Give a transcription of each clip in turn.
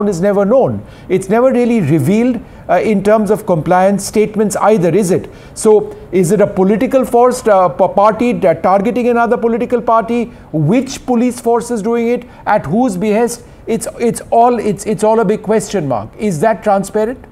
is never known. It's never really revealed in terms of compliance statements either, is it? So is it a political force party targeting another political party? Which police force is doing it? At whose behest? It's all a big question mark. Is that transparent?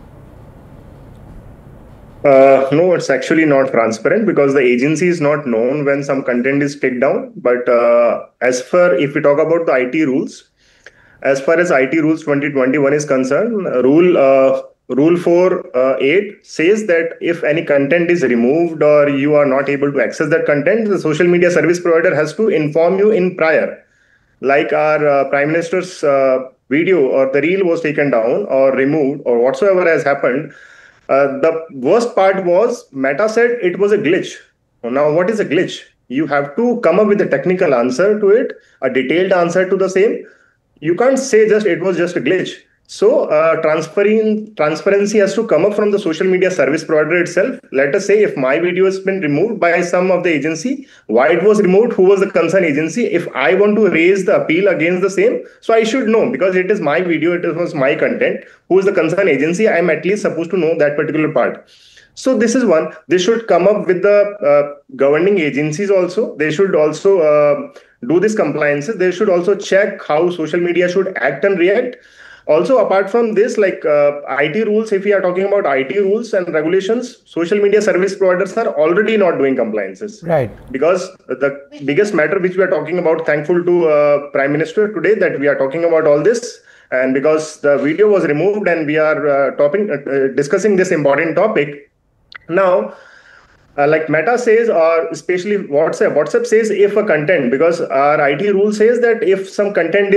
No, it's actually not transparent because the agency is not known when some content is taken down. But if we talk about the IT rules, as far as IT rules 2021 is concerned, rule 4.8 says that if any content is removed or you are not able to access that content, the social media service provider has to inform you in prior. Like our Prime Minister's video or the reel was taken down or removed or whatsoever has happened. The worst part was Meta said it was a glitch. Now, what is a glitch? You have to come up with a technical answer to it, a detailed answer to the same. You can't say just it was just a glitch. So transparency has to come up from the social media service provider itself. Let us say if my video has been removed by some of the agency, why it was removed, who was the concerned agency. If I want to raise the appeal against the same, so I should know because it is my video, it was my content, who is the concerned agency. I'm at least supposed to know that particular part. So this is one. They should come up with the governing agencies also. They should also do this compliances. They should also check how social media should act and react. Also, apart from this, like IT rules, if we are talking about IT rules and regulations, social media service providers are already not doing compliances. Right. Because the biggest matter which we are talking about, thankful to Prime Minister today that we are talking about all this. And because the video was removed and we are discussing this important topic. Now, like Meta says, or especially WhatsApp says if a content, because our IT rule says that if some content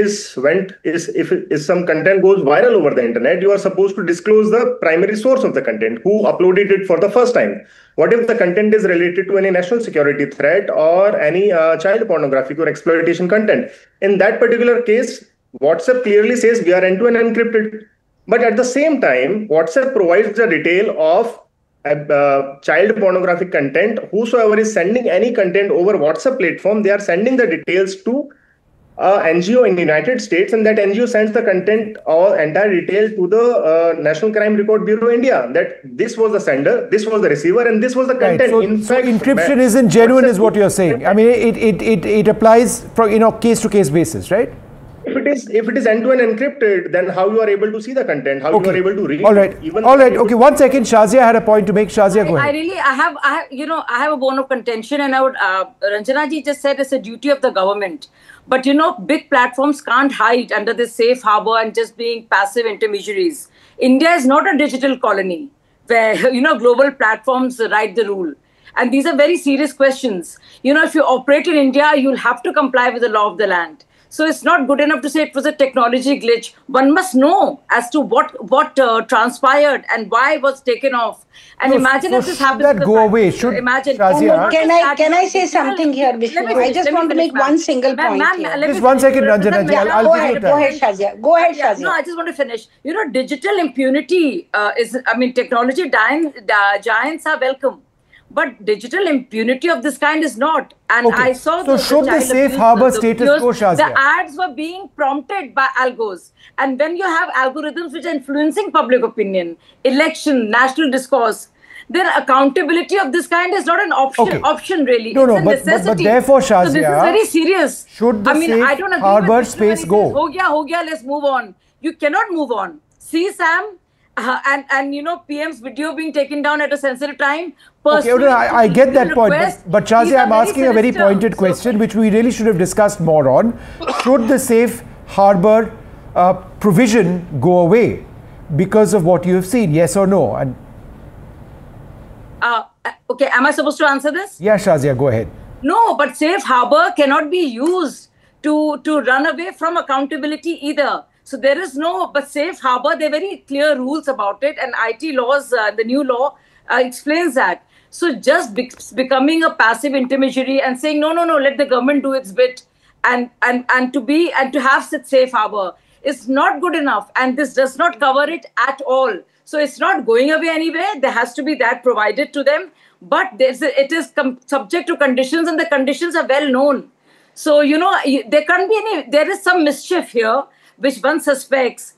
if some content goes viral over the internet, you are supposed to disclose the primary source of the content, who uploaded it for the first time. What if the content is related to any national security threat or any child pornographic or exploitation content? In that particular case, WhatsApp clearly says we are end-to-end encrypted. But at the same time, WhatsApp provides the detail of child pornographic content. Whosoever is sending any content over WhatsApp platform, they are sending the details to NGO in the United States, and that NGO sends the content or entire detail to the National Crime Record Bureau India, that this was the sender, this was the receiver, and this was the content. Right. So encryption isn't genuine is what you're saying. I mean, it applies from case-to-case basis, right? If it is end-to-end encrypted, then how you are able to see the content? How you are able to read? All right. Okay. 1 second. Shazia had a point to make. Shazia, go ahead. I have a bone of contention, and I would. Ranjana ji just said it's a duty of the government, but big platforms can't hide under this safe harbor and just being passive intermediaries. India is not a digital colony where global platforms write the rule. And these are very serious questions. If you operate in India, you'll have to comply with the law of the land. So it's not good enough to say it was a technology glitch. One must know as to what transpired and why it was taken off. And imagine if this happens. Should that go away? Imagine. Can I say something here, Vishnu? I just want to make one single point here. Just 1 second, Ranjana ji. I'll give you time. Go ahead, Shazia. Go ahead, Shazia. No, I just want to finish. Digital impunity technology giants are welcome. But digital impunity of this kind is not. And I saw should the safe harbor status go, Shazia? The ads were being prompted by algos. And when you have algorithms which are influencing public opinion, election, national discourse, then accountability of this kind is not an option really. No, it's a necessity. But therefore, Shazia, so this is very serious. Should the safe harbor space go? Ho gaya, let's move on. You cannot move on. See, Sam, and PM's video being taken down at a sensitive time. Okay, I get that point, but Shazia, I'm asking a very pointed question, which we really should have discussed more on. Should the safe harbor provision go away because of what you have seen? Yes or no? And okay, am I supposed to answer this? Yeah, Shazia, go ahead. No, but safe harbor cannot be used to run away from accountability either. So there is but safe harbor, there are very clear rules about it, and IT laws, the new law explains that. So just becoming a passive intermediary and saying, no, let the government do its bit and to have such safe harbor is not good enough. And this does not cover it at all. So it's not going away anywhere. There has to be that provided to them. But it is subject to conditions, and the conditions are well known. So, there can't be there is some mischief here, which one suspects.